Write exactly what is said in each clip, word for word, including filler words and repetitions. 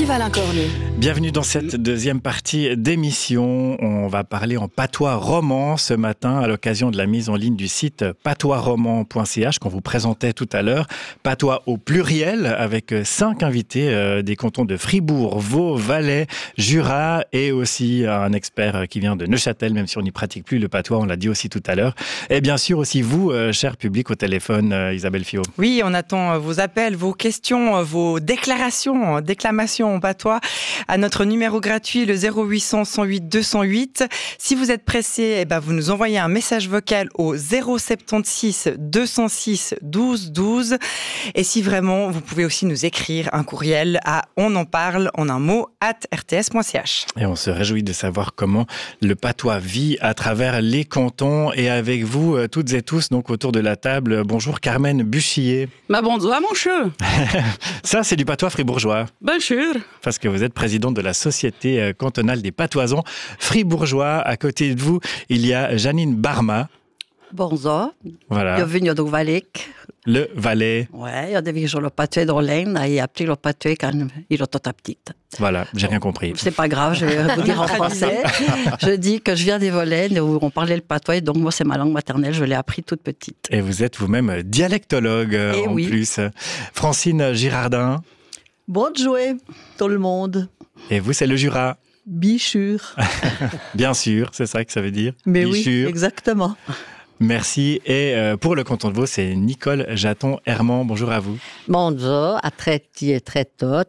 Yves Alain Cornu. Bienvenue dans cette deuxième partie d'émission. On va parler en patois roman ce matin à l'occasion de la mise en ligne du site patois roman point c h qu'on vous présentait tout à l'heure. Patois au pluriel avec cinq invités euh, des cantons de Fribourg, Vaud, Valais, Jura et aussi un expert qui vient de Neuchâtel, même si on n'y pratique plus le patois, on l'a dit aussi tout à l'heure. Et bien sûr aussi vous, euh, cher public au téléphone, euh, Isabelle Fiot. Oui, on attend vos appels, vos questions, vos déclarations, déclamations en patois à notre numéro gratuit, le zéro huit cents, cent huit, deux cent huit. Si vous êtes pressé, eh ben, vous nous envoyez un message vocal au zéro soixante-seize, deux cent six, douze douze. Et si vraiment, vous pouvez aussi nous écrire un courriel à on en parle en un mot at r t s point c h. Et on se réjouit de savoir comment le patois vit à travers les cantons. Et avec vous, toutes et tous, donc autour de la table, bonjour Carmen Buchier. Ma bonjour, mon chou. Ça, c'est du patois fribourgeois. Bien sûr. Parce que vous êtes présidente de la Société cantonale des patoisans fribourgeois. À côté de vous, il y a Janine Barma. Bonjour. Voilà. Jag vinner då Valek. Le Valais. Ouais, jag devais jouer le patois dans l'aine et après le patois quand il est tout petit. Voilà, j'ai rien compris. C'est pas grave, je vais vous dire en français. Je dis que je viens des Volaines où on parlait le patois, donc moi c'est ma langue maternelle, je l'ai appris toute petite. Et vous êtes vous-même dialectologue et en oui. plus. Francine Girardin. Bonjour tout le monde. Et vous, c'est le Jura. Bichur. Bien sûr, c'est ça que ça veut dire. Mais Bichur. oui, exactement. Merci. Et euh, pour le canton de Vaud, c'est Nicole Jaton-Herman. Bonjour à vous. Bonjour, à très petit et très tot.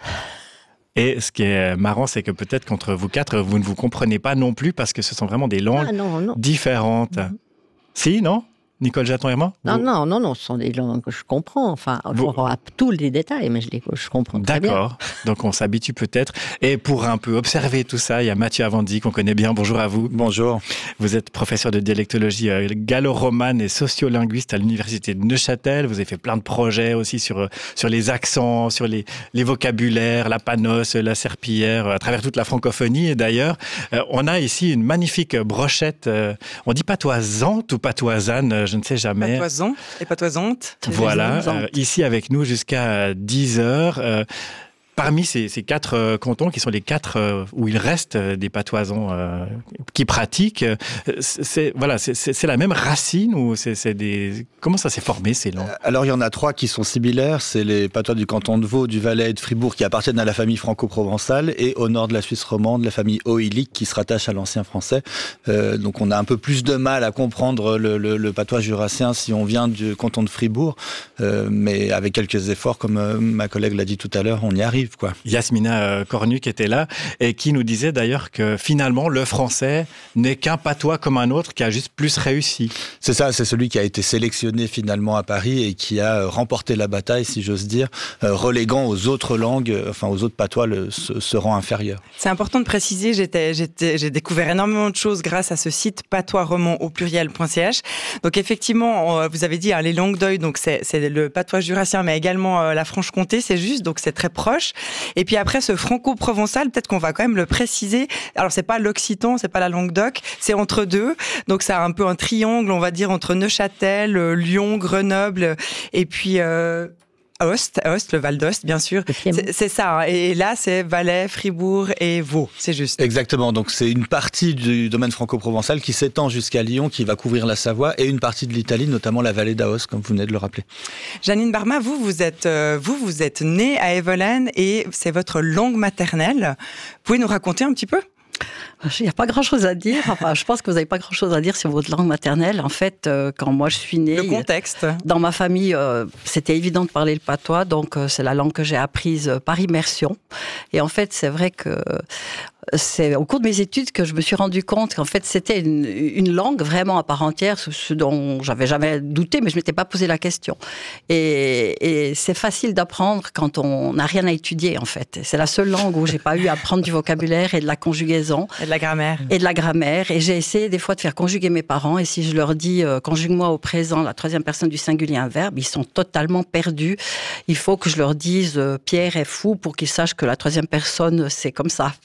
Et ce qui est marrant, c'est que peut-être qu'entre vous quatre, vous ne vous comprenez pas non plus parce que ce sont vraiment des langues ah, non, non. différentes. Mm-hmm. Si, non ? Nicole Jaton-Herman ? Non, vous... non, non, non, ce sont des langues que je comprends. Enfin, vous... à tous les détails, mais je, les, je comprends très bien. D'accord, donc on s'habitue peut-être. Et pour un peu observer tout ça, il y a Mathieu Avandy qu'on connaît bien. Bonjour à vous. Bonjour. Vous êtes professeur de dialectologie euh, gallo-romane et sociolinguiste à l'université de Neuchâtel. Vous avez fait plein de projets aussi sur, sur les accents, sur les, les vocabulaires, la panos, la serpillière, à travers toute la francophonie. Et d'ailleurs, euh, on a ici une magnifique brochette. Euh, on dit patoisante ou patoisane, je ne sais jamais. Patoisant et patoisante. Voilà, euh, ici avec nous jusqu'à dix heures. Euh, Parmi ces, ces quatre euh, cantons, qui sont les quatre euh, où il reste euh, des patoisans euh, qui pratiquent, euh, c'est, voilà, c'est, c'est, c'est la même racine ou c'est, c'est des... Comment ça s'est formé, ces langues ? Alors, il y en a trois qui sont similaires. C'est les patois du canton de Vaud, du Valais et de Fribourg qui appartiennent à la famille franco-provençale et au nord de la Suisse romande, la famille oïlique qui se rattache à l'ancien français. Euh, donc, on a un peu plus de mal à comprendre le, le, le patois jurassien si on vient du canton de Fribourg. Euh, mais avec quelques efforts, comme euh, ma collègue l'a dit tout à l'heure, on y arrive. Quoi. Yasmina Cornu qui était là et qui nous disait d'ailleurs que finalement le français n'est qu'un patois comme un autre qui a juste plus réussi. C'est ça, c'est celui qui a été sélectionné finalement à Paris et qui a remporté la bataille, si j'ose dire, euh, reléguant aux autres langues, enfin aux autres patois le, ce, ce rang inférieur. C'est important de préciser, j'étais, j'étais, j'ai découvert énormément de choses grâce à ce site patois roman au pluriel point c h. Donc effectivement, vous avez dit hein, les langues d'oeil, donc c'est, c'est le patois jurassien, mais également euh, la Franche-Comté, c'est juste, donc c'est très proche. Et puis après, ce franco-provençal, peut-être qu'on va quand même le préciser. Alors, c'est pas l'occitan, c'est pas la langue d'oc, c'est entre deux. Donc, ça a un peu un triangle, on va dire, entre Neuchâtel, Lyon, Grenoble, et puis... Euh Aoste, Aoste, le Val d'Ost, bien sûr. C'est, c'est ça. Hein. Et là, c'est Valais, Fribourg et Vaud. C'est juste. Exactement. Donc, c'est une partie du domaine franco-provençal qui s'étend jusqu'à Lyon, qui va couvrir la Savoie et une partie de l'Italie, notamment la vallée d'Aoste, comme vous venez de le rappeler. Janine Barma, vous, vous êtes, euh, vous, vous êtes née à Evelen et c'est votre langue maternelle. Vous pouvez nous raconter un petit peu ? Il n'y a pas grand-chose à dire. Enfin, je pense que vous n'avez pas grand-chose à dire sur votre langue maternelle. En fait, euh, quand moi je suis née... Le contexte. Dans ma famille, euh, c'était évident de parler le patois. Donc, euh, c'est la langue que j'ai apprise par immersion. Et en fait, c'est vrai que... C'est au cours de mes études que je me suis rendu compte qu'en fait c'était une, une langue vraiment à part entière, ce dont j'avais jamais douté, mais je m'étais pas posé la question. Et, et c'est facile d'apprendre quand on n'a rien à étudier en fait. C'est la seule langue où j'ai pas eu à apprendre du vocabulaire et de la conjugaison et de la grammaire. Et de la grammaire. Et j'ai essayé des fois de faire conjuguer mes parents. Et si je leur dis euh, conjugue-moi au présent la troisième personne du singulier un verbe, ils sont totalement perdus. Il faut que je leur dise euh, Pierre est fou pour qu'ils sachent que la troisième personne c'est comme ça. Pierre est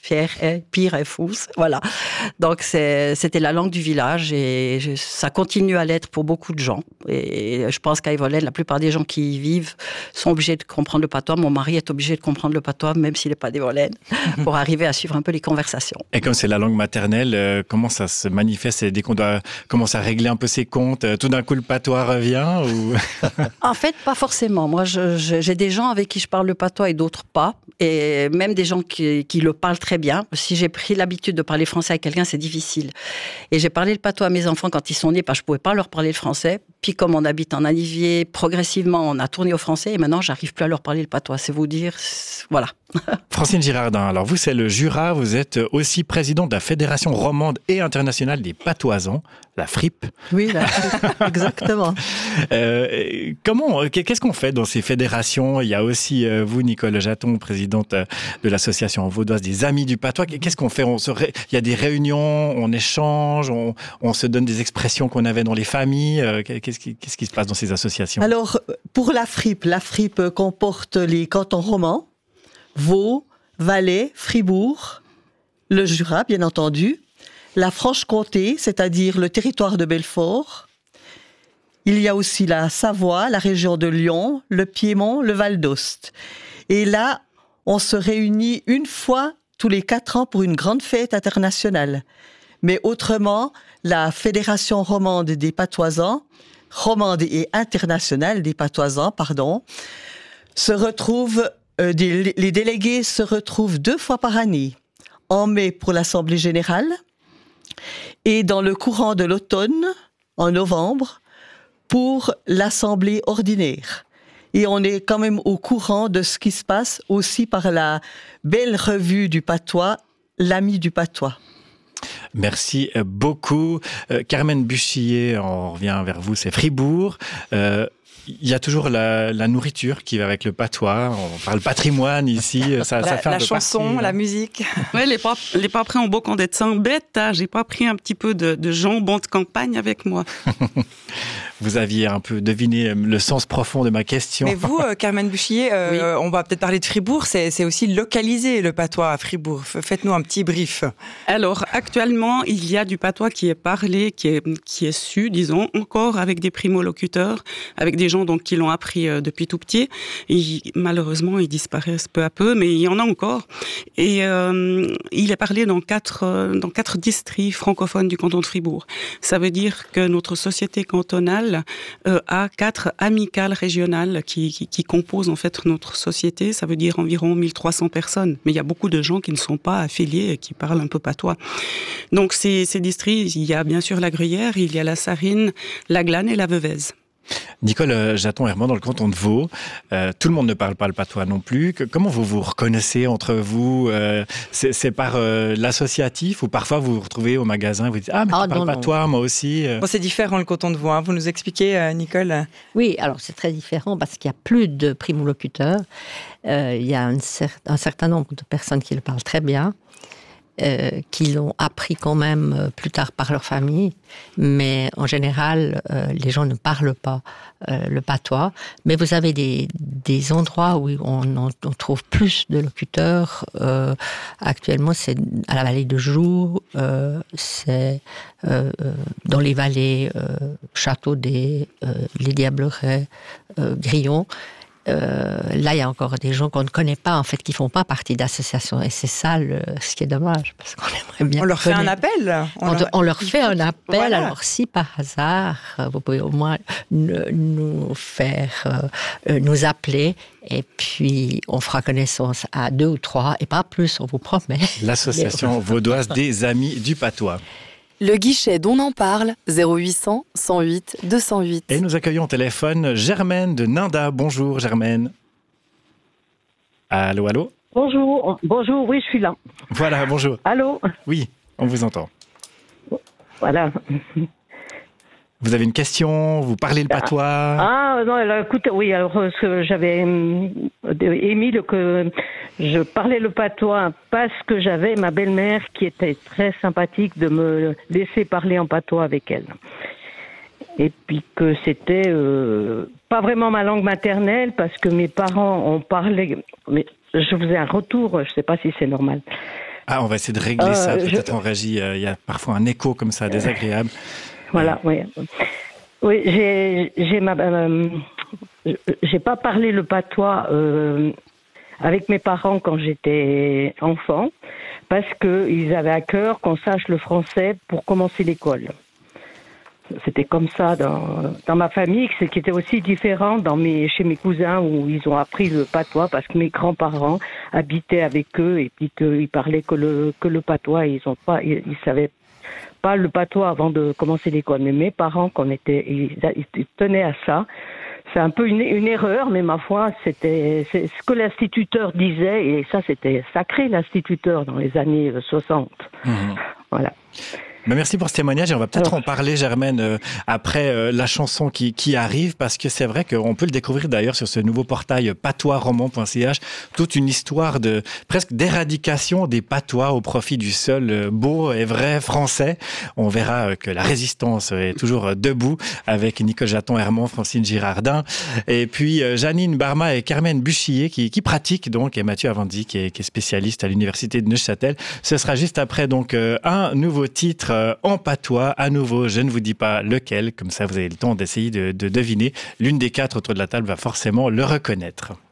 est pire et fou. Voilà. Donc c'est, c'était la langue du village et je, ça continue à l'être pour beaucoup de gens. Et je pense qu'à Evolène, la plupart des gens qui y vivent sont obligés de comprendre le patois. Mon mari est obligé de comprendre le patois, même s'il n'est pas d'Evolène, pour arriver à suivre un peu les conversations. Et comme c'est la langue maternelle, euh, comment ça se manifeste? Dès qu'on doit commencer à régler un peu ses comptes, euh, tout d'un coup le patois revient ou... En fait, pas forcément. Moi, je, je, j'ai des gens avec qui je parle le patois et d'autres pas. Et même des gens qui, qui le parlent très bien. Si j'ai pris l'habitude de parler français avec quelqu'un, c'est difficile. Et j'ai parlé le patois à mes enfants quand ils sont nés, parce que je pouvais pas leur parler le français. Puis comme on habite en Anivier, progressivement, on a tourné au français et maintenant, j'arrive plus à leur parler le patois. C'est vous dire, c'est... voilà. Francine Girardin, alors vous, c'est le Jura, vous êtes aussi présidente de la Fédération romande et internationale des patoisans, la F R I P. Oui, la F R I P, exactement. euh, comment, qu'est-ce qu'on fait dans ces fédérations? Il y a aussi euh, vous, Nicole Jaton, présidente de l'association vaudoise des Amis du Patois. Qu'est-ce qu'on fait? On se ré... Il y a des réunions, on échange, on, on se donne des expressions qu'on avait dans les familles. Qu'est-ce qui, qu'est-ce qui se passe dans ces associations? Alors, pour la F R I P, la F R I P comporte les cantons romans, Vaud, Valais, Fribourg, le Jura, bien entendu, la Franche-Comté, c'est-à-dire le territoire de Belfort. Il y a aussi la Savoie, la région de Lyon, le Piémont, le Val d'Ost. Et là, on se réunit une fois tous les quatre ans pour une grande fête internationale. Mais autrement, la Fédération romande des patoisans, romande et internationale des patoisans, pardon, se retrouve... Euh, des, les délégués se retrouvent deux fois par année, en mai pour l'Assemblée générale et dans le courant de l'automne, en novembre, pour l'Assemblée ordinaire. Et on est quand même au courant de ce qui se passe aussi par la belle revue du patois, l'Ami du patois. Merci beaucoup. Euh, Carmen Buchillet, on revient vers vous, c'est Fribourg. Euh, Il y a toujours la, la nourriture qui va avec le patois. On parle patrimoine ici. Ça, la, ça fait un la peu chanson, partie, la musique. Oui, les pas, les pas prêts ont beau qu'on d'être sans bête. Hein. J'ai pas pris un petit peu de, de jambon de campagne avec moi. Vous aviez un peu deviné le sens profond de ma question. Mais vous, euh, Carmen Buchillet, euh, oui. on va peut-être parler de Fribourg. C'est, c'est aussi localisé le patois à Fribourg. Faites-nous un petit brief. Alors, actuellement, il y a du patois qui est parlé, qui est, qui est su, disons, encore avec des primo-locuteurs, avec des gens donc, qui l'ont appris euh, depuis tout petit. Et, malheureusement, ils disparaissent peu à peu, mais il y en a encore. Et euh, il est parlé dans quatre, euh, dans quatre districts francophones du canton de Fribourg. Ça veut dire que notre société cantonale Euh, à quatre amicales régionales qui, qui, qui composent en fait notre société. Ça veut dire environ mille trois cents personnes. Mais il y a beaucoup de gens qui ne sont pas affiliés et qui parlent un peu patois. Donc ces, ces districts, il y a bien sûr la Gruyère, il y a la Sarine, la Glane et la Veuvez. Nicole Jaton-Herman, dans le canton de Vaud, euh, tout le monde ne parle pas le patois non plus. Que, comment vous vous reconnaissez entre vous? euh, c'est, c'est par euh, l'associatif ou parfois vous vous retrouvez au magasin et vous dites « Ah, mais tu ah, parles non, patois, moi aussi euh. ». Bon, c'est différent le canton de Vaud. Hein. Vous nous expliquez, euh, Nicole? Oui, alors c'est très différent parce qu'il y a plus de primo-locuteurs. Euh, il y a un, cer- un certain nombre de personnes qui le parlent très bien. Euh, qui l'ont appris quand même euh, plus tard par leur famille, mais en général, euh, les gens ne parlent pas euh, le patois. Mais vous avez des, des endroits où on, on, on trouve plus de locuteurs. Euh, actuellement, c'est à la vallée de Joux, euh, c'est euh, euh, dans les vallées euh, Châteaudet, euh, les Diablerets, euh, Grillon. Euh, là, il y a encore des gens qu'on ne connaît pas, en fait, qui font pas partie d'associations. Et c'est ça, le, ce qui est dommage, parce qu'on aimerait bien. On leur fait un appel. On, on, leur... on leur fait un appel. Voilà. Alors, si par hasard, vous pouvez au moins nous faire, euh, nous appeler, et puis on fera connaissance à deux ou trois, et pas plus, on vous promet. L'association vaudoise des Amis du Patois. Le guichet d'On en parle, zéro huit cents, cent huit, deux cent huit. Et nous accueillons au téléphone Germaine de Ninda. Bonjour Germaine. Allô, allô? Bonjour, bonjour, oui, je suis là. Voilà, bonjour. Allô? Oui, on vous entend. Voilà. Vous avez une question? Vous parlez le patois? Ah, non, alors, écoute, oui, alors, ce que j'avais émis le, que je parlais le patois parce que j'avais ma belle-mère qui était très sympathique de me laisser parler en patois avec elle. Et puis que c'était euh, pas vraiment ma langue maternelle parce que mes parents ont parlé, mais je faisais un retour, je sais pas si c'est normal. Ah, on va essayer de régler Euh, ça, peut-être je- en régie. euh, Il y a parfois un écho comme ça, désagréable. Voilà, oui. Oui, j'ai, j'ai ma, euh, j'ai pas parlé le patois euh, avec mes parents quand j'étais enfant, parce que ils avaient à cœur qu'on sache le français pour commencer l'école. C'était comme ça dans, dans ma famille, ce qui était aussi différent dans mes, chez mes cousins où ils ont appris le patois parce que mes grands-parents habitaient avec eux et puis qu'ils parlaient que le, que le patois et ils ont pas, ils, ils savaient pas le patois avant de commencer l'école. Mais mes parents, qu'on était, ils, ils tenaient à ça. C'est un peu une, une erreur, mais ma foi, c'était c'est ce que l'instituteur disait et ça, c'était sacré, l'instituteur, dans les années soixante. Mmh. Voilà. Mais merci pour ce témoignage et on va peut-être Alors, en parler, Germaine, euh, après euh, la chanson qui, qui arrive, parce que c'est vrai qu'on peut le découvrir d'ailleurs sur ce nouveau portail patois roman point c h, toute une histoire de presque d'éradication des patois au profit du seul euh, beau et vrai français. On verra euh, que la résistance est toujours euh, debout avec Nicole Jaton-Hermand, Francine Girardin, et puis euh, Janine Barma et Carmen Buchillet qui, qui pratiquent donc, et Mathieu Avandy qui est, qui est spécialiste à l'université de Neuchâtel. Ce sera juste après donc euh, un nouveau titre en patois, à nouveau, je ne vous dis pas lequel, comme ça vous avez le temps d'essayer de, de deviner. L'une des quatre autour de la table va forcément le reconnaître.